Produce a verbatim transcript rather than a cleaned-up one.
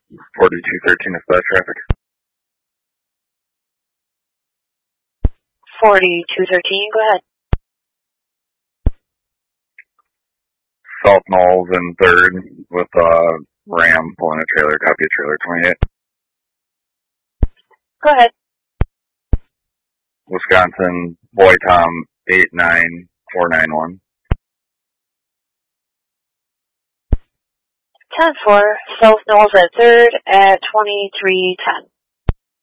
forty-two thirteen is bad traffic. forty-two thirteen, go ahead. South Knowles in third with uh, Ram pulling a trailer, copy a trailer twenty-eight. Go ahead. Wisconsin, Boy Tom eight nine four nine one. ten four, South Knowles at third at twenty-three ten.